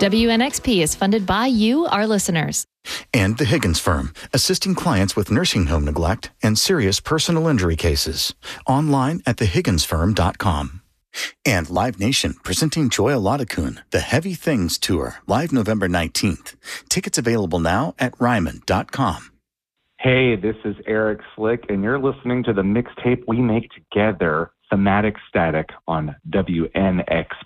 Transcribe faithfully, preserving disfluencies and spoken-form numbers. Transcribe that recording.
W N X P is funded by you, our listeners. And the Higgins Firm, assisting clients with nursing home neglect and serious personal injury cases. Online at the higgins firm dot com. And Live Nation, presenting Joy Aladakun, the Heavy Things Tour, live November nineteenth. Tickets available now at ryman dot com. Hey, this is Eric Slick, and you're listening to the mixtape we make together, Thematic Static, on W N X